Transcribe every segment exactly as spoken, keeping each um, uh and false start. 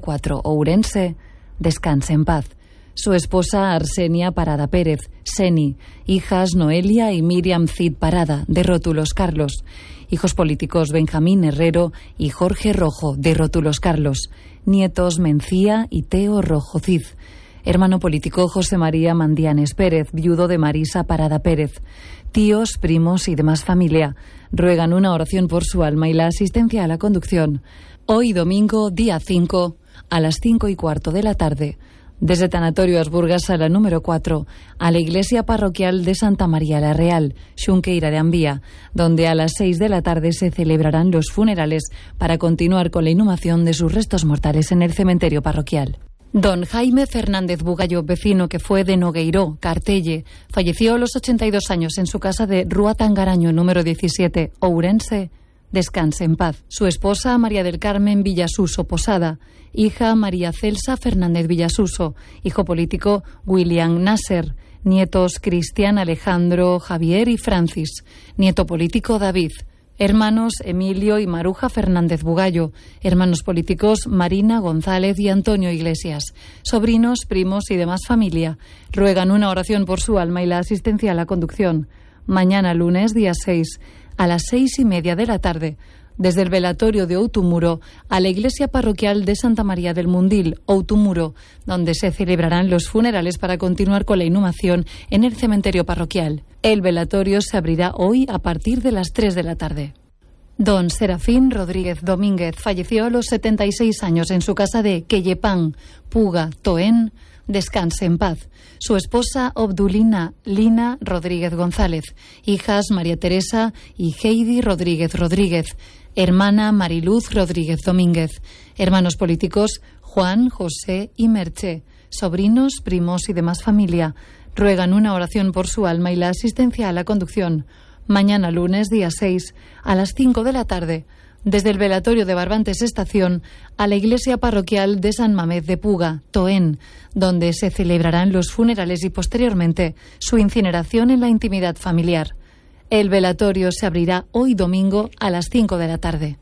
cuatro, Ourense, descanse en paz. Su esposa Arsenia Parada Pérez, Seni, hijas Noelia y Miriam Cid Parada, de Rótulos Carlos, hijos políticos Benjamín Herrero y Jorge Rojo, de Rótulos Carlos, nietos Mencía y Teo Rojo Cid, hermano político José María Mandianes Pérez, viudo de Marisa Parada Pérez, tíos, primos y demás familia, ruegan una oración por su alma y la asistencia a la conducción. Hoy domingo, día cinco, a las cinco y cuarto de la tarde, desde Tanatorio Asburgas a la número cuatro, a la iglesia parroquial de Santa María la Real, Xunqueira de Ambía, donde a las seis de la tarde se celebrarán los funerales para continuar con la inhumación de sus restos mortales en el cementerio parroquial. Don Jaime Fernández Bugallo, vecino que fue de Nogueiró, Cartelle, falleció a los ochenta y dos años en su casa de Rúa Tangaraño, número diecisiete, Ourense. Descanse en paz. Su esposa, María del Carmen Villasuso Posada, hija María Celsa Fernández Villasuso, hijo político William Nasser, nietos Cristian, Alejandro, Javier y Francis, nieto político David, hermanos Emilio y Maruja Fernández Bugallo, hermanos políticos Marina González y Antonio Iglesias, sobrinos, primos y demás familia, ruegan una oración por su alma y la asistencia a la conducción. Mañana lunes, día seis, a las seis y media de la tarde, desde el velatorio de Outumuro a la iglesia parroquial de Santa María del Mundil, Outumuro, donde se celebrarán los funerales para continuar con la inhumación en el cementerio parroquial. El velatorio se abrirá hoy a partir de las tres de la tarde. Don Serafín Rodríguez Domínguez falleció a los setenta y seis años en su casa de Quellepán, Puga, Toén. Descanse en paz. Su esposa Obdulina Lina Rodríguez González, hijas María Teresa y Heidi Rodríguez Rodríguez, hermana Mariluz Rodríguez Domínguez, hermanos políticos Juan, José y Merche, sobrinos, primos y demás familia, ruegan una oración por su alma y la asistencia a la conducción. Mañana lunes, día seis, a las cinco de la tarde, desde el velatorio de Barbantes Estación a la iglesia parroquial de San Mamés de Puga, Toén, donde se celebrarán los funerales y posteriormente su incineración en la intimidad familiar. El velatorio se abrirá hoy domingo a las cinco de la tarde.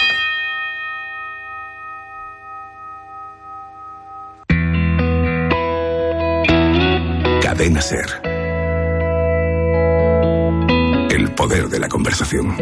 Cadena SER. El poder de la conversación.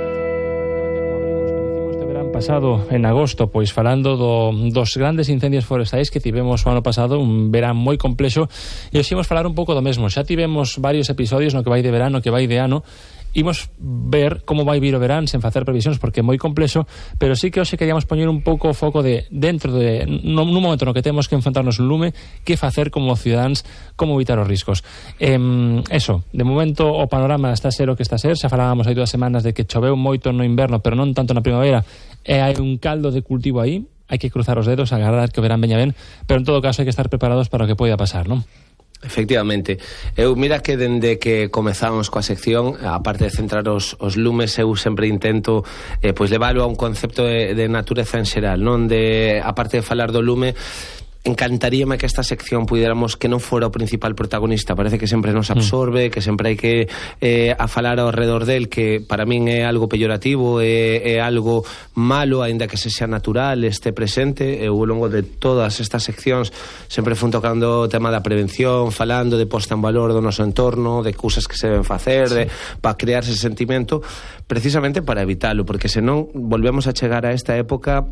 Pasado en agosto, pois falando do, dos grandes incendios forestais que tivemos o ano pasado, un verán moi complexo, e hoxe imos falar un pouco do mesmo. Xa tivemos varios episodios no que vai de verano, que vai de ano. Imos ver como vai vir o verán sen facer previsións porque é moi complexo, pero sí que hoxe queríamos poñer un pouco o foco de dentro de nun momento no que temos que enfrontarnos un lume, que facer como cidadáns, como evitar os riscos. Eh, eso, de momento o panorama está a ser o que está a ser. Xa falábamos hai dúas semanas de que choveu moito no inverno, pero non tanto na primavera, e hai un caldo de cultivo aí. Hai que cruzar os dedos, agardar que o verán veña ben, pero en todo caso hai que estar preparados para o que poida pasar, non? Efectivamente. Eu, mira que dende que comezamos coa sección, aparte de centrar os, os lumes, eu sempre intento eh, pois leválo a un concepto de, de natureza en xeral, non? De, aparte de falar do lume, encantaríame que esta sección pudiéramos que non fora o principal protagonista. Parece que sempre nos absorbe, que sempre hai que eh, a falar ao redor del, que para min é algo peyorativo, é, é algo malo, aínda que se xa natural, este presente. Eu ao longo de todas estas seccións sempre fun tocando o tema da prevención, falando de posta en valor do noso entorno, de cousas que se deben facer, sí, de, para crear ese sentimento, precisamente para evitalo, porque senón volvemos a chegar a esta época.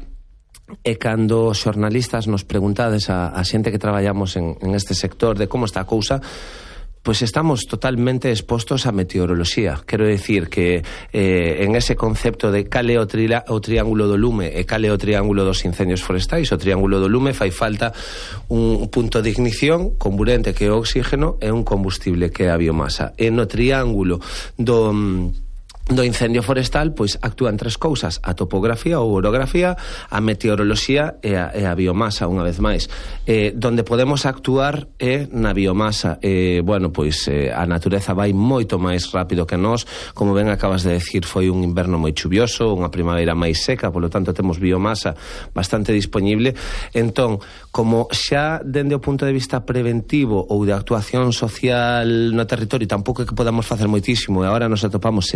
E cando os xornalistas nos preguntades a, a xente que traballamos en, en este sector de como está a cousa, pois estamos totalmente expostos á meteoroloxía. Quero dicir que eh, en ese concepto de cal é o, trila, o triángulo do lume e cal é o triángulo dos incendios forestais, o triángulo do lume fai falta un punto de ignición comburente que é o oxígeno e un combustible que é a biomasa. E no triángulo do... do incendio forestal, pois actúan tres cousas: a topografía ou orografía, a meteoroloxía e a, e a biomasa, unha vez máis. Eh, donde podemos actuar é na biomasa. Eh, bueno, pois eh, a natureza vai moito máis rápido que nós. Como ben acabas de decir, foi un inverno moi chuvioso, unha primavera máis seca, polo tanto temos biomasa bastante disponible. Entón, como xa dende o punto de vista preventivo ou de actuación social no territorio tampouco é que podamos facer moitísimo, e agora nos atopamos en alto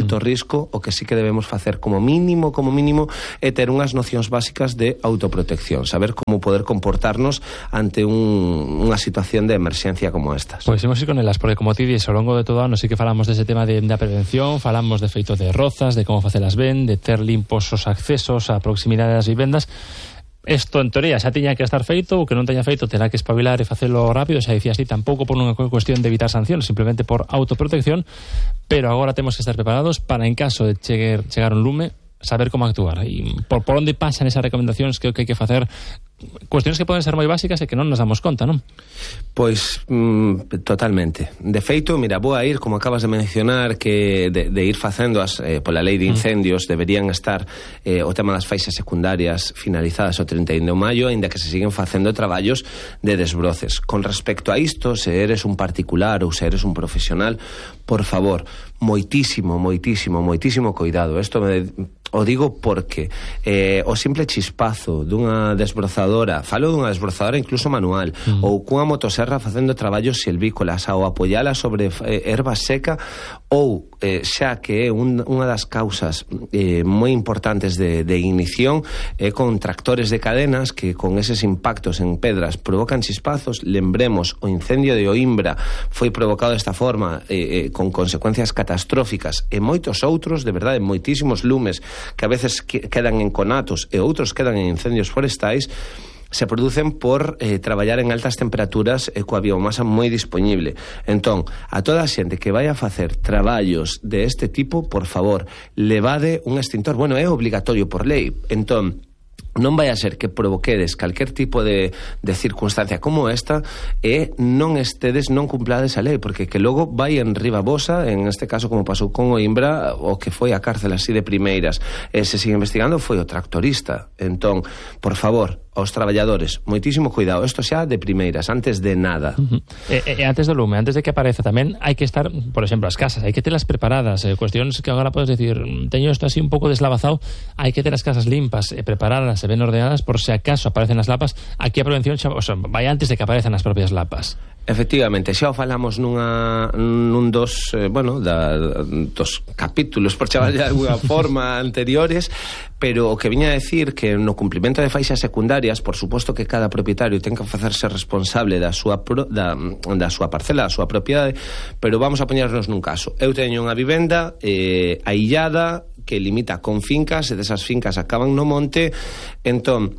alto risco, o que sí que debemos facer como mínimo, como mínimo, é ter unhas nocións básicas de autoprotección, saber como poder comportarnos ante un, unha situación de emerxencia como estas. Pois imos ir con elas, porque como ti dixes, ao longo de todo o ano sí que falamos dese tema de, da prevención, falamos de feito de rozas, de como facelas ben, de ter limpos os accesos á proximidade das vivendas. Isto, en teoría, xa tiña que estar feito, o que non teña feito terá que espabilar e facelo rápido, xa dicías ti, tampouco por unha cuestión de evitar sancións, simplemente por autoprotección, pero agora temos que estar preparados para, en caso de chegar, chegar un lume, saber como actuar. E por, por onde pasan esas recomendacións que, que hai que facer, cuestiones que poden ser moi básicas e que non nos damos conta, non? Pois, mm, totalmente. De feito, mira, vou a ir, como acabas de mencionar, que de, de ir facendo as, eh, pola lei de incendios, mm. deberían estar eh, o tema das faixas secundarias finalizadas o trinta e un de maio, aínda que se siguen facendo traballos de desbroces. Con respecto a isto, se eres un particular ou se eres un profesional, por favor, moitísimo, moitísimo, moitísimo cuidado. Isto me o digo porque eh, o simple chispazo dunha desbrozadora, falo dunha desbrozadora incluso manual, mm. ou cunha motoserra facendo traballos silvícolas, ou apoiala sobre eh, erva seca, ou eh, xa que é un, unha das causas eh, moi importantes de, de ignición é eh, con tractores de cadenas que con eses impactos en pedras provocan chispazos. Lembremos, o incendio de Oimbra foi provocado desta forma, eh, eh, con consecuencias catastróficas, e moitos outros, de verdade, moitísimos lumes que a veces quedan en conatos e outros quedan en incendios forestais, se producen por eh, traballar en altas temperaturas e coa biomasa moi dispoñible. Entón, a toda a xente que vai a facer traballos de este tipo, por favor, levade un extintor. Bueno, é obligatorio por lei. Entón, non vai a ser que provoquedes calquer tipo de, de circunstancia como esta e non estedes, non cumplades a lei, porque que logo vai en riba vosa, en este caso como pasou con Oimbra, o que foi a cárcel así de primeiras, e se sigue investigando foi o tractorista. Entón, por favor, aos traballadores, moitísimo cuidado, isto xa de primeiras, antes de nada. Uh-huh. E, e antes do lume, antes de que apareza tamén, hai que estar, por exemplo, as casas, hai que telas preparadas, eh, cuestións que agora podes decir, teño isto así un pouco deslavazado, hai que ter as casas limpas, eh, preparadas e ben ordenadas, por se acaso aparecen as lapas. Aquí a prevención xa, o sea, vai antes de que aparezan as propias lapas. Efectivamente, xa o falamos nunha, nun dos, eh, bueno, da, dos capítulos, por chamar de alguna forma, anteriores, pero o que viña a decir que no cumplimento de faixas secundarias, por suposto que cada propietario ten que facerse responsable da súa, pro, da, da súa parcela, da súa propiedade, pero vamos a poñernos nun caso. Eu teño unha vivenda eh, aillada que limita con fincas, e desas fincas acaban no monte, entón,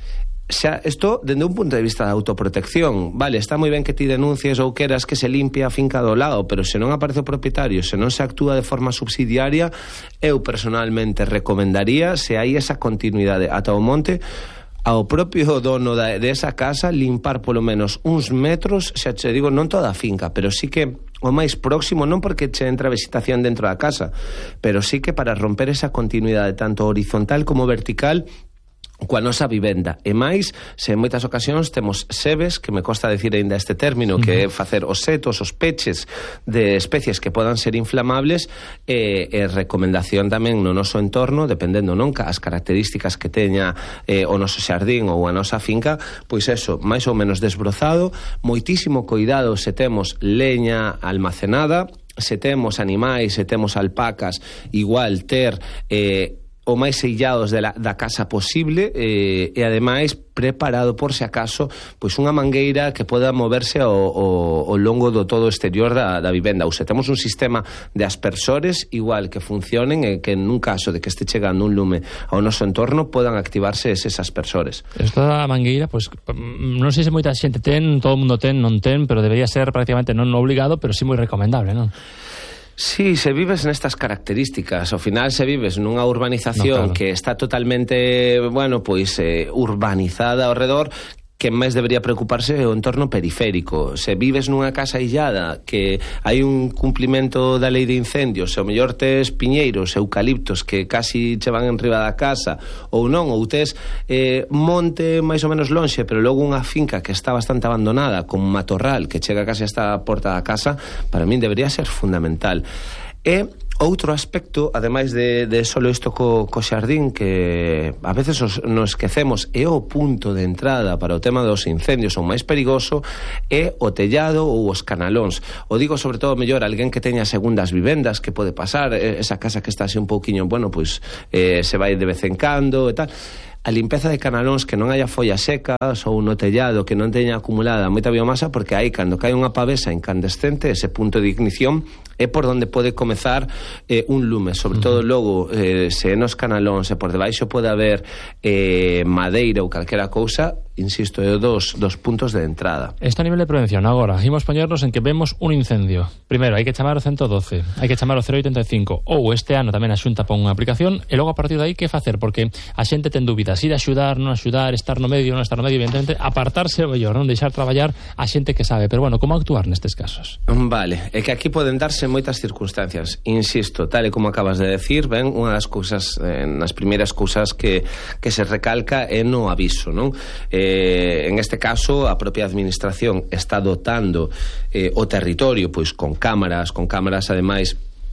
xa, isto, dende un punto de vista de autoprotección, vale, está moi ben que ti denuncies ou queras que se limpie a finca do lado, pero se non aparece o propietario, se non se actúa de forma subsidiaria, eu personalmente recomendaría, se hai esa continuidade ata o monte, ao propio dono da, de esa casa limpar polo menos uns metros, xa te digo, non toda a finca, pero sí que o máis próximo, non porque che entra vegetación dentro da casa, pero sí que para romper esa continuidade tanto horizontal como vertical coa nosa vivenda. E máis, se en moitas ocasións temos sebes, que me costa decir aínda este término, que é facer os setos, os peches de especies que podan ser inflamables, e, e recomendación tamén no noso entorno, dependendo non as características que teña eh, o noso xardín ou a nosa finca, pois eso, máis ou menos desbrozado, moitísimo cuidado se temos leña almacenada, se temos animais, se temos alpacas, igual ter eh, o máis sellados de la, da casa posible, eh, e ademais preparado por se acaso pois unha mangueira que poda moverse ao, ao, ao longo do todo exterior da, da vivenda, ou se temos un sistema de aspersores igual que funcionen e que nun caso de que este chegando un lume ao noso entorno podan activarse eses aspersores. Esto da mangueira, pois non sei se moita xente ten, todo o mundo ten, non ten, pero debería ser prácticamente non obligado, pero sí moi recomendable, non? Sí, se vives nestas características, ao final se vives nunha urbanización no, claro, que está totalmente, bueno, pois eh, urbanizada ao redor, que máis debería preocuparse é o entorno periférico. Se vives nunha casa illada que hai un cumplimento da lei de incendios, se o mellor tes piñeiros, eucaliptos que casi che van en riba da casa, ou non, ou tes eh, monte máis ou menos lonxe, pero logo unha finca que está bastante abandonada, con un matorral que chega casi hasta a porta da casa, para min debería ser fundamental. E outro aspecto, ademais de, de solo isto co, co xardín, que a veces os, nos esquecemos, é o punto de entrada para o tema dos incendios, o máis perigoso é o tellado ou os canalóns. O digo sobre todo mellor alguén que teña segundas vivendas, que pode pasar, esa casa que está así un pouquiño, bueno, pois eh, se vai de vez en cando e tal. A limpeza de canalóns, que non haya follas secas ou no tellado, que non teña acumulada moita biomasa, porque aí cando cae unha pavesa incandescente, ese punto de ignición é por onde pode comezar eh, un lume, sobre todo logo eh, se nos canalóns e por debaixo pode haber eh, madeira ou calquera cousa, insisto, é dos, dos puntos de entrada. Esto a nivel de prevención. Agora, imos poñernos en que vemos un incendio. Primeiro, hai que chamar o ciento doce, hai que chamar o cero oitenta e cinco, ou este ano tamén a Xunta pon unha aplicación, e logo a partir de aí que facer, porque a xente ten dúbidas, ir a axudar, non axudar, estar no medio, non estar no medio, evidentemente, apartarse o mellor, non deixar traballar a xente que sabe, pero bueno, como actuar nestes casos? Vale, é que aquí poden darse moitas circunstancias, insisto, tal e como acabas de decir, ben, unha das cousas, eh, nas primeiras cousas que, que se recalca é no aviso, non? Eh, en este caso, a propia administración está dotando eh, o territorio pois con cámaras, con cámaras ademais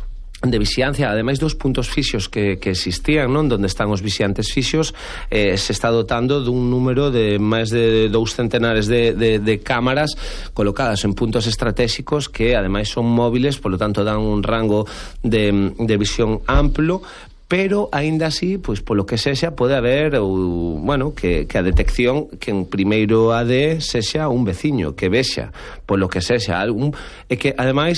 de vixiancia, ademais dos puntos fixos que, que existían, non, donde están os vixiantes fixos, eh, se está dotando dun número de máis de dous centenares de, de, de cámaras colocadas en puntos estratégicos que ademais son móviles, polo tanto dan un rango de, de visión amplo, pero aínda así, pois polo que sexa, pode haber ou, bueno, que, que a detección que en primeiro A D sexa un veciño que vexa, polo que sexa algún, e que ademais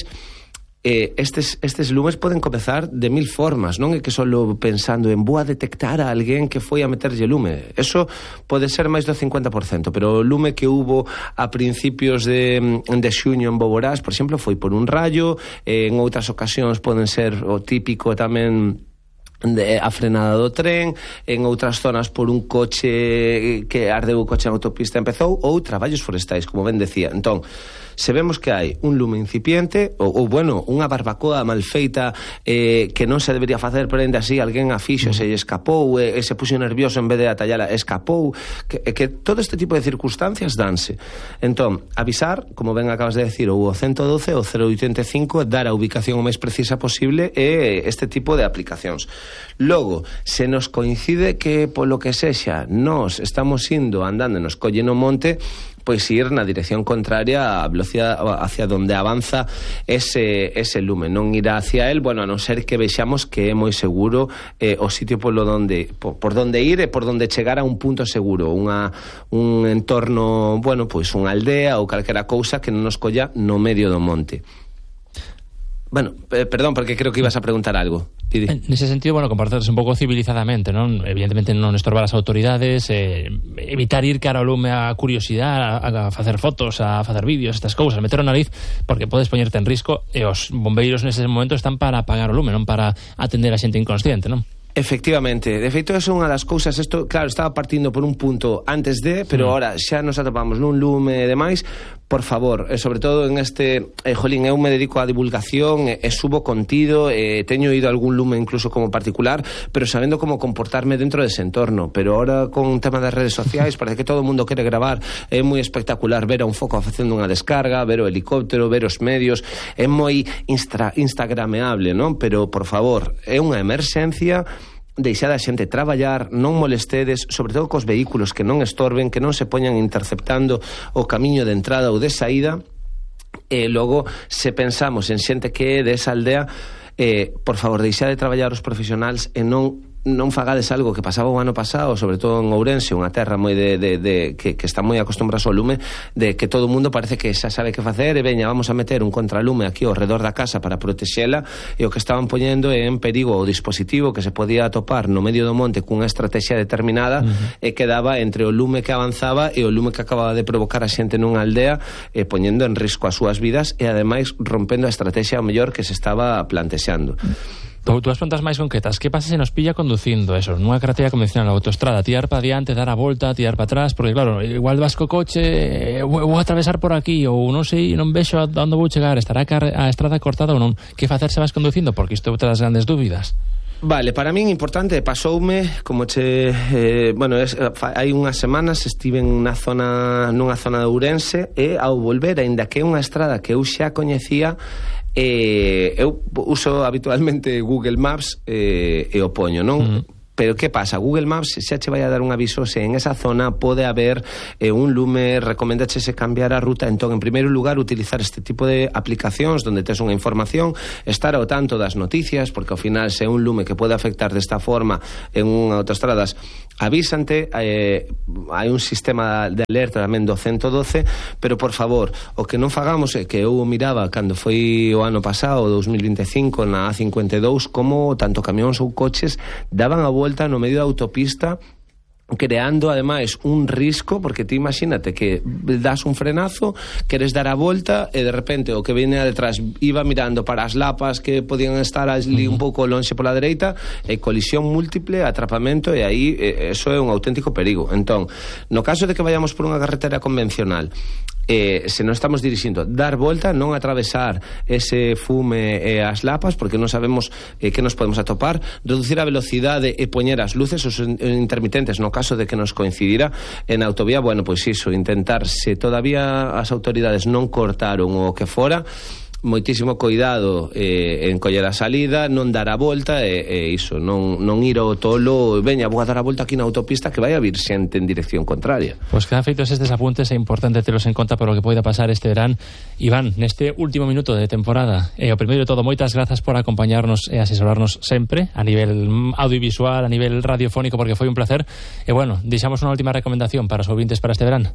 eh, estes, estes lumes poden comezar de mil formas, non é que solo pensando en vou a detectar a alguén que foi a meterlle lume, eso pode ser máis do cincuenta por cento, pero o lume que hubo a principios de, de xuño en Boborás, por exemplo, foi por un rayo, eh, en outras ocasións poden ser o típico tamén de a frenada do tren, en outras zonas por un coche que ardeu o coche en autopista empezou, ou traballos forestais, como ben decía. Entón, se vemos que hai un lume incipiente ou, ou bueno, unha barbacoa mal feita eh, que non se debería facer, pero ainda así alguén a fixo, mm. se lle escapou e, e se puxo nervioso en vez de atallala, escapou, que, que todo este tipo de circunstancias danse. Entón, avisar, como ben acabas de decir, ou o ciento doce ou cero oitenta e cinco, dar a ubicación o máis precisa posible e este tipo de aplicacións. Logo, se nos coincide que polo que sexa nós estamos indo andando e nos colle no monte, pois ir na dirección contraria a velocidade hacia donde avanza ese, ese lume, non ir hacia él, bueno, a non ser que vexamos que é moi seguro eh, o sitio polo donde, por, por donde ir e por donde chegar a un punto seguro, unha, un entorno, bueno, pois unha aldea ou calquera cousa que non nos colla no medio do monte. Bueno, eh, perdón, porque creo que ibas a preguntar algo. Didi. En ese sentido, bueno, comportarse un pouco civilizadamente, non? Evidentemente non estorbar as autoridades, eh, evitar ir cara ao lume a curiosidade, a, a facer fotos, a facer vídeos, estas cousas, meter o nariz, porque podes poñerte en risco, e os bombeiros nese momento están para apagar o lume, non para atender a xente inconsciente, non? Efectivamente, de feito é unha das cousas, isto, claro, estaba partindo por un punto antes de, pero ahora mm. xa nos atopamos nun lume e demais, por favor, e sobre todo en este, eh, jolín, eu me dedico á divulgación, e, e subo contido, e teño ido a algún lume incluso como particular, pero sabendo como comportarme dentro dese entorno, pero ahora con un tema das redes sociais, parece que todo o mundo quere gravar, é moi espectacular ver a un foco facendo unha descarga, ver o helicóptero, ver os medios, é moi instra, instagrameable, non? Pero, por favor, é unha emerxencia, deixar a xente traballar, non molestedes, sobre todo cos vehículos que non estorben, que non se poñan interceptando o camiño de entrada ou de saída, e logo, se pensamos en xente que é desa aldea, eh, por favor, deixar de traballar os profesionais e non non fagades algo que pasaba o ano pasado, sobre todo en Ourense, unha terra moi de, de, de que, que está moi acostumbrada ao lume, de que todo o mundo parece que xa sabe que facer, e veña, vamos a meter un contralume aquí ao redor da casa para protexela, e o que estaban poñendo é en perigo o dispositivo que se podía atopar no medio do monte cunha estrategia determinada, uh-huh. e quedaba entre o lume que avanzaba e o lume que acababa de provocar a xente nunha aldea, e poñendo en risco as súas vidas e ademais rompendo a estrategia ao mellor que se estaba plantexando. Uh-huh. Tú, tú as preguntas máis concretas. Que pasa se nos pilla conducindo eso, nunha carretera convencional, autoestrada, tirar para diante, dar a volta, tirar para atrás, porque claro, igual vas co coche, vou atravesar por aquí, ou non sei, non vexo a onde vou chegar, estará a estrada cortada ou non? Que facer se vas conducindo? Porque isto é outra das grandes dúbidas. Vale, para min importante, pasoume como che, eh, bueno, es, hai unhas semanas estive na zona, nunha zona de Ourense e ao volver, aínda que é unha estrada que eu xa coñecía, eh, eu uso habitualmente Google Maps eh, e o poño, non? Uh-huh. Pero que pasa? Google Maps xa che vai a dar un aviso se en esa zona pode haber eh, un lume, recoméndachese cambiar a ruta. Entón, en primeiro lugar, utilizar este tipo de aplicacións donde tes unha información, estar ao tanto das noticias, porque ao final se é un lume que pode afectar desta forma en unha autoestradas, avísante, eh, hai un sistema de alerta tamén do ciento doce, pero por favor, o que non fagamos é que eu miraba cando foi o ano pasado, o dos mil vinte e cinco, na A cincuenta e dous, como tanto camións ou coches daban a volta no medio da autopista, creando ademais un risco, porque ti imagínate que das un frenazo, queres dar a volta e de repente o que viene detrás iba mirando para as lapas que podían estar ali un pouco lonxe pola dereita, e colisión múltiple, atrapamento, e aí eh, eso é un auténtico perigo. Entón, no caso de que vayamos por unha carretera convencional, eh, se non estamos dirixindo, dar volta, non atravesar ese fume e as lapas, porque non sabemos eh, que nos podemos atopar, reducir a velocidade e poñer as luces, os intermitentes, no caso de que nos coincidira en autovía, bueno, pois iso, intentar, se todavía as autoridades non cortaron o que fora, moitísimo cuidado eh, en coller a salida, non dar a volta e, e iso, non, non ir ao tolo, veña, vou a dar a volta aquí na autopista que vai a vir xente en dirección contraria. Pois pues quedan feitos estes apuntes, é importante telos en conta por o que poida pasar este verán. Iván, neste último minuto de temporada, e o primeiro de todo, moitas grazas por acompañarnos e asesorarnos sempre a nivel audiovisual, a nivel radiofónico, porque foi un placer. E bueno, deixamos unha última recomendación para os ouvintes para este verán.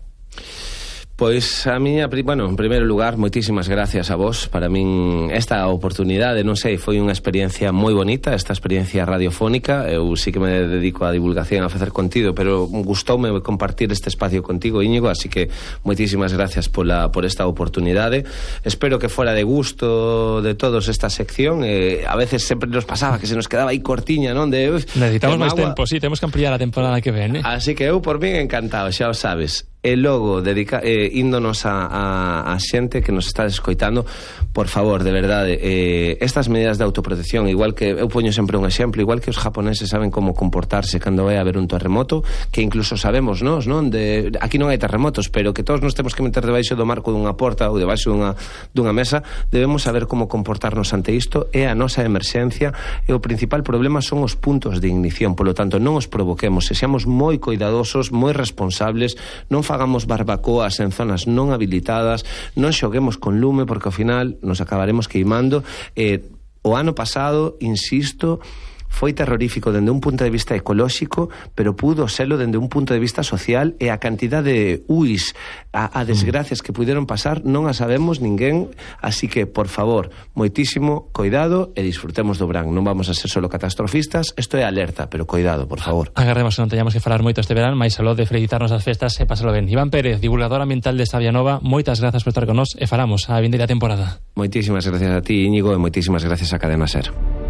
Pois a miña, bueno, en primeiro lugar, moitísimas gracias a vos. Para min esta oportunidade, non sei, foi unha experiencia moi bonita, esta experiencia radiofónica. Eu sí que me dedico á divulgación, a facer contido, pero gustoume compartir este espacio contigo, Íñigo, así que moitísimas gracias pola, por esta oportunidade. Espero que fora de gusto de todos esta sección. Eh, a veces sempre nos pasaba que se nos quedaba aí cortiña, non? De, uf, necesitamos máis tempo, sí, temos que ampliar a temporada que ven, eh? Así que eu por min encantado, xa o sabes. E logo, dedica, eh, índonos a, a, a xente que nos está escoitando, por favor, de verdade, eh, estas medidas de autoprotección, igual que, eu poño sempre un exemplo, igual que os japoneses saben como comportarse cando vai a haber un terremoto, que incluso sabemos nós, non? De, aquí non hai terremotos, pero que todos nos temos que meter debaixo do marco dunha porta ou debaixo dunha, dunha mesa, debemos saber como comportarnos ante isto. É a nosa emerxencia, e o principal problema son os puntos de ignición, polo tanto, non os provoquemos, se seamos moi cuidadosos, moi responsables, non fagamos barbacoas en zonas non habilitadas, non xoguemos con lume, porque ao final nos acabaremos queimando. Eh, o ano pasado, insisto, foi terrorífico dende un punto de vista ecolóxico, pero pudo serlo dende un punto de vista social, e a cantidad de uis, a, a desgracias que puderon pasar non a sabemos ninguén, así que, por favor, moitísimo cuidado e disfrutemos do verán. Non vamos a ser solo catastrofistas, isto é alerta, pero cuidado, por favor. Agarremos que non teñamos que falar moito este verán, máis aló de felicitarnos as festas e pasalo ben. Iván Pérez, divulgador ambiental de Sabia Nova, moitas grazas por estar con nós e falamos a vindeira temporada. Moitísimas gracias a ti, Íñigo, e moitísimas gracias a Cadena Ser.